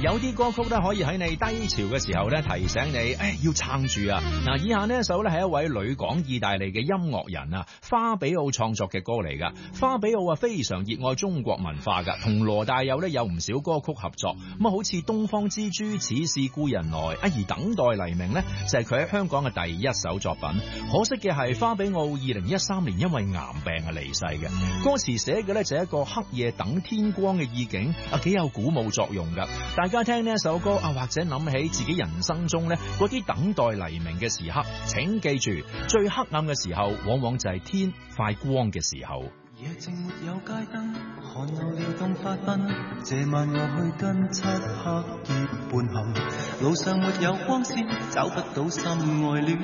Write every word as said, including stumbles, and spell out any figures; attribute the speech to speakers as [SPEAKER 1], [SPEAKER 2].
[SPEAKER 1] 有啲歌曲咧可以喺你低潮嘅時候咧提醒你，誒要撐住啊！嗱，以下呢一首咧係一位旅港意大利嘅音樂人啊，花比奧創作嘅歌嚟噶。花比奧啊非常熱愛中國文化噶，同羅大佑咧有唔少歌曲合作。咁啊，好似《東方之珠》、《似是故人來》啊，而《等待黎明》呢，就係佢喺香港嘅第一首作品。可惜嘅係花比奧二零一三年因為癌病啊離世嘅。歌詞寫嘅咧就係一個黑夜等天光嘅意境啊，幾有鼓舞作用噶。大家聽呢一首歌啊，或者諗起自己人生中咧嗰啲等待黎明嘅時刻，請記住，最黑暗嘅時候往往就係天快光嘅時候。
[SPEAKER 2] 夜靜沒有街燈，寒流撩動發鬢，這晚我去跟漆黑夜伴行，路上沒有光線，找不到心愛戀，